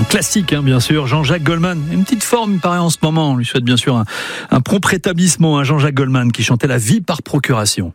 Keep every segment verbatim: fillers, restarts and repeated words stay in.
classique, hein, bien sûr. Jean-Jacques Goldman, une petite forme, il paraît en ce moment. On lui souhaite bien sûr un, un prompt rétablissement à Jean-Jacques Goldman qui chantait La vie par procuration.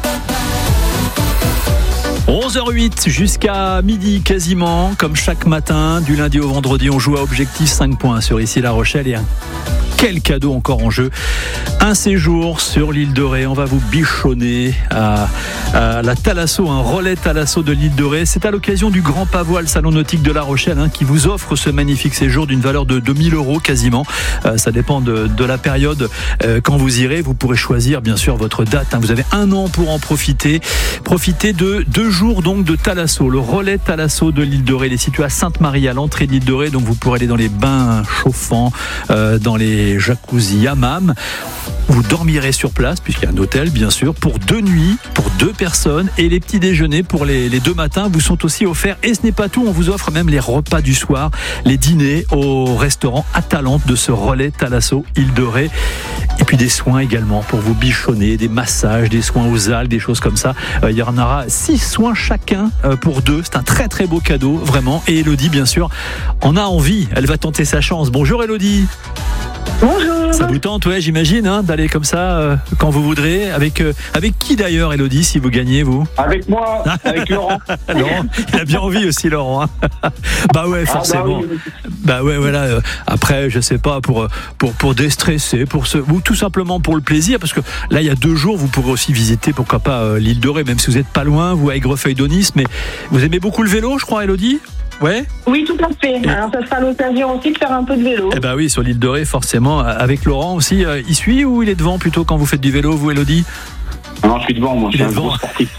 onze heures huit jusqu'à midi quasiment, comme chaque matin, du lundi au vendredi, on joue à Objectif cinq points sur ici La Rochelle et un quel cadeau encore en jeu. Un séjour sur l'île de Ré. On va vous bichonner à, à la Thalasso, un relais Thalasso de l'île de Ré. C'est à l'occasion du Grand Pavois, le salon nautique de La Rochelle, hein, qui vous offre ce magnifique séjour d'une valeur de deux mille euros quasiment. Euh, ça dépend de, de la période euh, quand vous irez. Vous pourrez choisir bien sûr votre date, hein. Vous avez un an pour en profiter. Profitez de deux jours donc de Thalasso, le relais Thalasso de l'île de Ré. Il est situé à Sainte-Marie, à l'entrée de l'île de Ré. Donc vous pourrez aller dans les bains chauffants, euh, dans les jacuzzi, hammam. Vous dormirez sur place, puisqu'il y a un hôtel, bien sûr, pour deux nuits, pour deux personnes. Et les petits déjeuners pour les, les deux matins vous sont aussi offerts. Et ce n'est pas tout, on vous offre même les repas du soir, les dîners au restaurant Atalante de ce relais Thalasso île de Ré. Et puis des soins également pour vous bichonner, des massages, des soins aux algues, des choses comme ça. Euh, il y en aura six soins chacun euh, pour deux. C'est un très très beau cadeau, vraiment. Et Elodie, bien sûr, en a envie. Elle va tenter sa chance. Bonjour Elodie. Bonjour. Ça vous tente, ouais, j'imagine, hein, d'aller comme ça euh, quand vous voudrez. Avec, euh, avec qui d'ailleurs, Elodie, si vous gagnez, vous? Avec moi, avec Laurent. Laurent, il a bien envie aussi, Laurent. Hein. Bah ouais, forcément. Ah bah, oui. bah ouais, voilà. Euh, après, je sais pas, pour, pour, pour déstresser, pour se, ou tout simplement pour le plaisir, parce que là, il y a deux jours, vous pourrez aussi visiter, pourquoi pas, euh, l'île de Ré, même si vous n'êtes pas loin, vous, à Aigrefeuille-d'Aunis. Mais vous aimez beaucoup le vélo, je crois, Elodie? Ouais. Oui, tout à fait. Alors, ça sera l'occasion aussi de faire un peu de vélo. Eh ben oui, sur l'île de Ré, forcément. Avec Laurent aussi. Euh, il suit ou il est devant plutôt quand vous faites du vélo, vous, Elodie? Non, je suis devant, moi. Il est devant.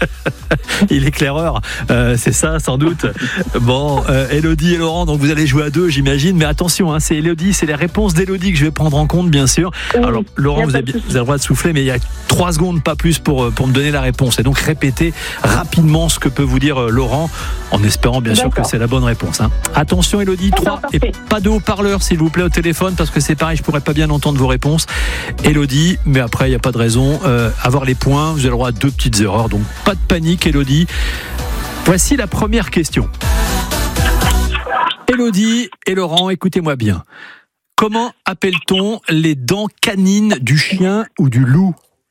Il est éclaireur, euh, c'est ça, sans doute. Bon, euh, Elodie et Laurent, donc vous allez jouer à deux, j'imagine. Mais attention, hein, c'est Elodie, c'est les réponses d'Elodie que je vais prendre en compte, bien sûr. Oui, alors, Laurent, vous avez, bien, vous avez le droit de souffler, mais il y a trois secondes, pas plus, pour, pour me donner la réponse. Et donc, répétez rapidement ce que peut vous dire euh, Laurent, en espérant, bien D'accord. sûr, que c'est la bonne réponse. Hein. Attention, Elodie, trois, et pas de haut-parleur, s'il vous plaît, au téléphone, parce que c'est pareil, je pourrais pas bien entendre vos réponses. Elodie, mais après, il n'y a pas de raison. Euh, avoir les points, vous avez le droit à deux petites erreurs, donc pas de panique, Elodie. Voici la première question. Elodie et Laurent, écoutez-moi bien. Comment appelle-t-on les dents canines du chien ou du loup?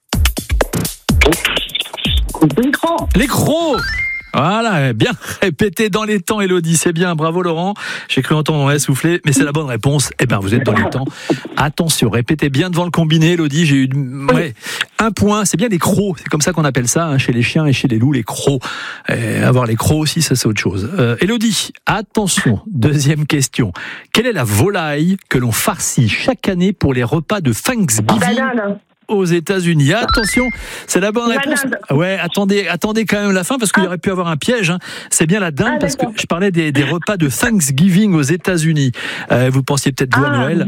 Les crocs. Les crocs. Voilà, bien répété dans les temps, Elodie, c'est bien, bravo Laurent. J'ai cru entendre ouais, souffler, mais c'est la bonne réponse. Eh bien, vous êtes dans les temps. Attention, répétez bien devant le combiné, Elodie. J'ai eu ouais, un point, c'est bien les crocs, c'est comme ça qu'on appelle ça, hein, chez les chiens et chez les loups, les crocs. Et avoir les crocs aussi, ça c'est autre chose. Euh, Elodie, attention, deuxième question. Quelle est la volaille que l'on farcit chaque année pour les repas de Thanksgiving Banane. Aux États-Unis? Attention, c'est la bonne réponse. Ouais, attendez, attendez quand même la fin parce qu'il ah. y aurait pu avoir un piège. Hein. C'est bien la dinde ah, parce que je parlais des, des repas de Thanksgiving aux États-Unis. Euh, vous pensiez peut-être vous ah. à Noël.